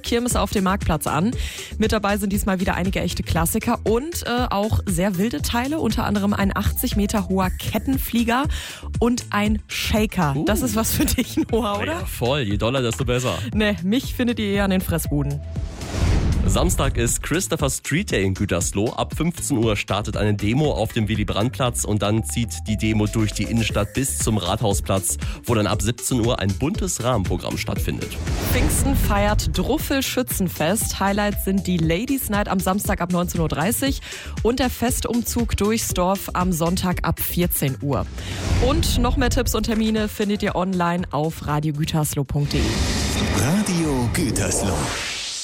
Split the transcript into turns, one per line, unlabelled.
Kirmes auf dem Marktplatz an. Mit dabei sind diesmal wieder einige echte Klassiker und auch sehr wilde Teile, unter anderem ein 80 Meter hoher Kettenflieger und ein Shaker. Das ist was für dich, Noah, oder?
Ja, voll. Je doller, desto besser.
Ne, mich findet ihr eher an den Fressbuden.
Samstag ist Christopher Street Day in Gütersloh. Ab 15 Uhr startet eine Demo auf dem Willy-Brandt-Platz und dann zieht die Demo durch die Innenstadt bis zum Rathausplatz, wo dann ab 17 Uhr ein buntes Rahmenprogramm stattfindet.
Pfingsten feiert Druffel-Schützenfest. Highlights sind die Ladies Night am Samstag ab 19.30 Uhr und der Festumzug durchs Dorf am Sonntag ab 14 Uhr. Und noch mehr Tipps und Termine findet ihr online auf radiogütersloh.de.
Radio Gütersloh.